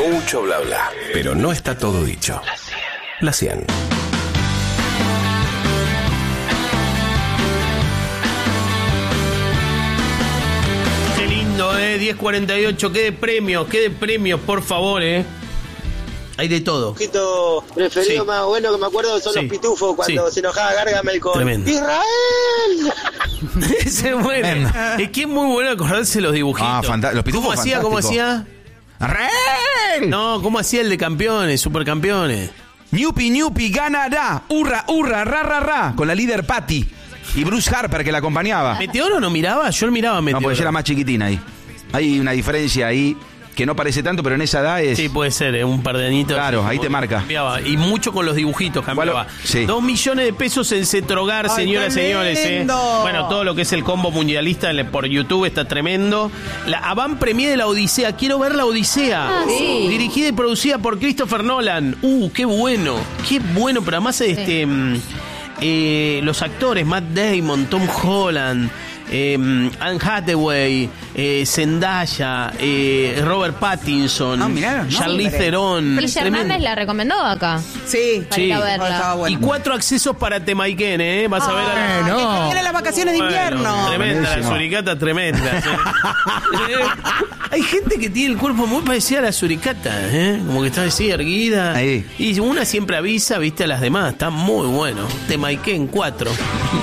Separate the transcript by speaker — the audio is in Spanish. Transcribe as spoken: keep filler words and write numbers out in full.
Speaker 1: Mucho bla bla, pero no está todo dicho. La cien.
Speaker 2: Qué lindo, eh, diez cuarenta y ocho, qué de premios, qué de premios, por favor, eh. Hay de todo.
Speaker 3: Un poquito preferido
Speaker 2: Sí.
Speaker 3: más bueno que me acuerdo son
Speaker 2: Sí.
Speaker 3: los pitufos cuando
Speaker 2: Sí.
Speaker 3: se enojaba Gargamel con
Speaker 2: Tremendo.
Speaker 3: Israel.
Speaker 2: Ese es bueno. Es que es muy bueno acordarse de los dibujitos.
Speaker 4: Ah, fanta- los pitufos
Speaker 2: ¿Cómo hacía? ¿Cómo
Speaker 4: fantástico.
Speaker 2: hacía?
Speaker 4: ¡Arrel!
Speaker 2: No, ¿cómo hacía el de campeones, supercampeones?
Speaker 4: Ñupi, Ñupi, ganará. Hurra, hurra, ra, ra, ra. Con la líder Patty. Y Bruce Harper que la acompañaba.
Speaker 2: ¿Meteoro no miraba? Yo lo miraba a
Speaker 4: No,
Speaker 2: Meteoro.
Speaker 4: porque ella era más chiquitina ahí. Hay una diferencia ahí que no parece tanto, pero en esa edad es...
Speaker 2: Sí, puede ser, eh, un par de añitos.
Speaker 4: Claro, ahí te marca.
Speaker 2: Cambiaba. Y mucho con los dibujitos cambiaba.
Speaker 4: Bueno, sí.
Speaker 2: Dos millones de pesos en Cetrogar,
Speaker 5: Ay,
Speaker 2: señoras y
Speaker 5: qué
Speaker 2: señores. Eh.
Speaker 5: lindo.
Speaker 2: Bueno, todo lo que es el combo mundialista le- por YouTube está tremendo. La avant premier de la Odisea. Quiero ver la Odisea.
Speaker 6: Ah, sí.
Speaker 2: Dirigida y producida por Christopher Nolan. Uh, qué bueno. Qué bueno, pero además este... mm, eh, los actores, Matt Damon, Tom Holland... Eh, Anne Hathaway, eh, Zendaya, eh, Robert Pattinson,
Speaker 4: Ah, mirá, no,
Speaker 2: Charlize
Speaker 5: hombre.
Speaker 2: Theron.
Speaker 6: Guille
Speaker 2: Tremendo.
Speaker 6: Hernández la recomendó acá.
Speaker 5: Sí.
Speaker 6: Para ir a verla.
Speaker 5: Estaba bueno.
Speaker 2: Y cuatro accesos para Temaiken, ¿eh? Vas a ver a la...
Speaker 5: Ay, que vienen las vacaciones de
Speaker 2: Bueno,
Speaker 5: invierno.
Speaker 2: tremenda, la
Speaker 4: Buenísimo.
Speaker 2: suricata tremenda. ¿sí? Hay gente que tiene el cuerpo muy parecido a la suricata, ¿eh? Como que está así erguida.
Speaker 4: Ahí.
Speaker 2: Y una siempre avisa, viste, a las demás. Está muy bueno. Temaiken cuatro.